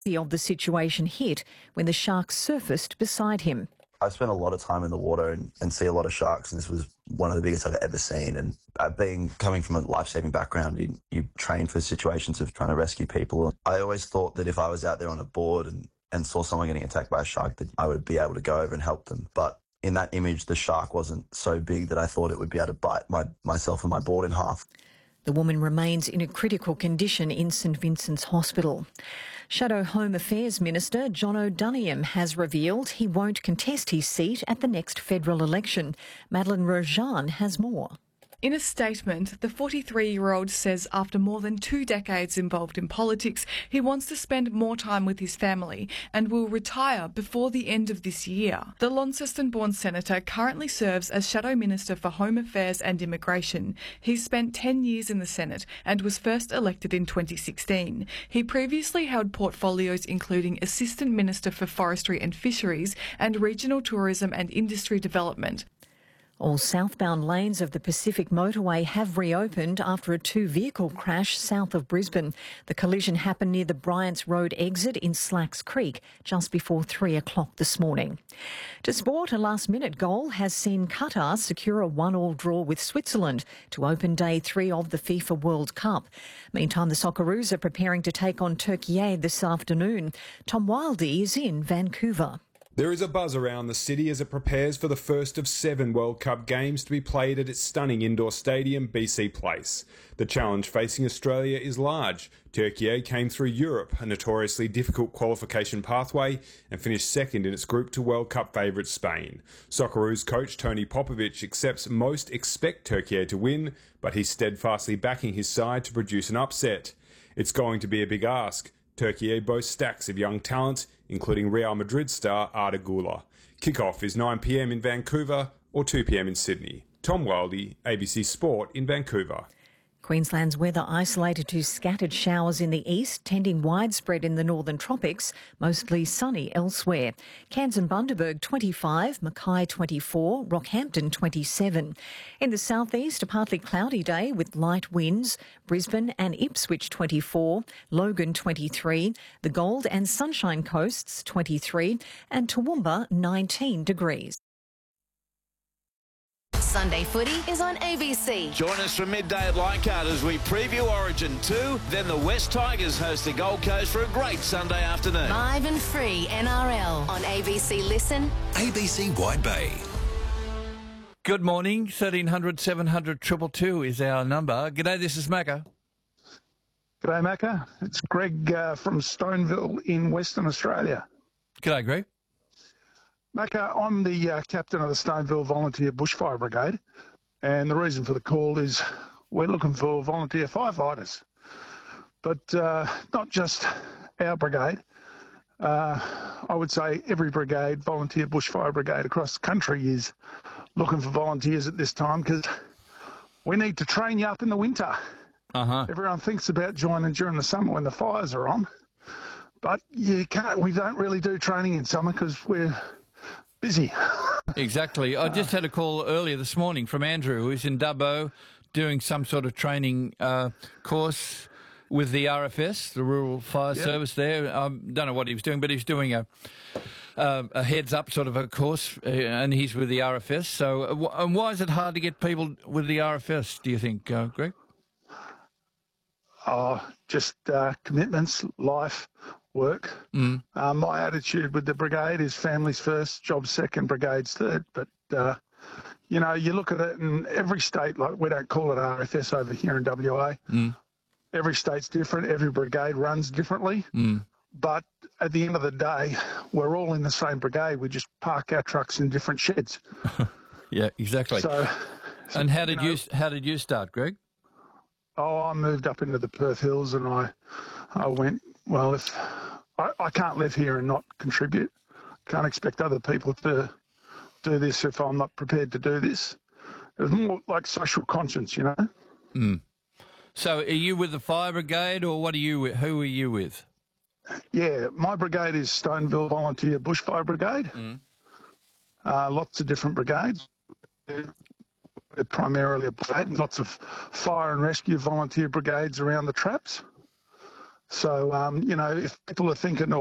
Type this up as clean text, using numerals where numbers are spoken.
of the situation hit when the shark surfaced beside him. I spent a lot of time in the water and see a lot of sharks, and this was one of the biggest I've ever seen. And coming from a life-saving background, you train for situations of trying to rescue people. I always thought that if I was out there on a board and saw someone getting attacked by a shark, that I would be able to go over and help them. But in that image, the shark wasn't so big that I thought it would be able to bite myself and my board in half. The woman remains in a critical condition in St Vincent's Hospital. Shadow Home Affairs Minister John O'Donoghue has revealed he won't contest his seat at the next federal election. Madeleine Rojan has more. In a statement, the 43-year-old says after more than 2 decades involved in politics, he wants to spend more time with his family and will retire before the end of this year. The Launceston-born senator currently serves as Shadow Minister for Home Affairs and Immigration. He's spent 10 years in the Senate and was first elected in 2016. He previously held portfolios including Assistant Minister for Forestry and Fisheries and Regional Tourism and Industry Development. All southbound lanes of the Pacific Motorway have reopened after a 2-vehicle crash south of Brisbane. The collision happened near the Bryants Road exit in Slacks Creek just before 3 o'clock this morning. To sport, a last-minute goal has seen Qatar secure a 1-1 draw with Switzerland to open Day 3 of the FIFA World Cup. Meantime, the Socceroos are preparing to take on Turkey this afternoon. Tom Wildey is in Vancouver. There is a buzz around the city as it prepares for the first of 7 World Cup games to be played at its stunning indoor stadium, BC Place. The challenge facing Australia is large. Turkey came through Europe, a notoriously difficult qualification pathway, and finished second in its group to World Cup favourite Spain. Socceroos coach Tony Popovic accepts most expect Turkey to win, but he's steadfastly backing his side to produce an upset. It's going to be a big ask. Turkey boasts stacks of young talent, including Real Madrid star Arda Güler. Kickoff is 9 p.m. in Vancouver or 2 p.m. in Sydney. Tom Wildey, ABC Sport in Vancouver. Queensland's weather isolated to scattered showers in the east, tending widespread in the northern tropics, mostly sunny elsewhere. Cairns and Bundaberg 25, Mackay 24, Rockhampton 27. In the southeast, a partly cloudy day with light winds. Brisbane and Ipswich 24, Logan 23, the Gold and Sunshine Coasts 23, and Toowoomba 19 degrees. Sunday Footy is on ABC. Join us from midday at Leichhardt as we preview Origin 2. Then the West Tigers host the Gold Coast for a great Sunday afternoon. Live and free NRL on ABC Listen. ABC Wide Bay. Good morning. 1300 700 222 is our number. G'day, this is Macca. G'day, Macca. It's Greg from Stoneville in Western Australia. G'day, Greg. Macca, I'm the captain of the Stoneville Volunteer Bushfire Brigade, and the reason for the call is we're looking for volunteer firefighters. But not just our brigade. I would say every brigade, volunteer bushfire brigade across the country is looking for volunteers at this time because we need to train you up in the winter. Everyone thinks about joining during the summer when the fires are on, but you can't. We don't really do training in summer because we're busy. Exactly. I just had a call earlier this morning from Andrew, who's in Dubbo doing some sort of training course with the RFS, the Rural Fire Service there. I don't know what he was doing, but he's doing a heads-up sort of a course, and he's with the RFS. So and why is it hard to get people with the RFS, do you think, Greg? Just commitments, life, work. My attitude with the brigade is families first, jobs second, brigades third. But, you know, you look at it in every state, like we don't call it RFS over here in WA. Every state's different. Every brigade runs differently. But at the end of the day, we're all in the same brigade. We just park our trucks in different sheds. Yeah, exactly. So and how did you start, Greg? I moved up into the Perth Hills, and I went, well, if I can't live here and not contribute, can't expect other people to do this if I'm not prepared to do this. It was more like social conscience, you know. So are you with the fire brigade, or what are you? Who are you with? Yeah, my brigade is Stoneville Volunteer Bushfire Brigade. Lots of different brigades. They're primarily a brigade, lots of fire and rescue volunteer brigades around the traps. So, if people are thinking,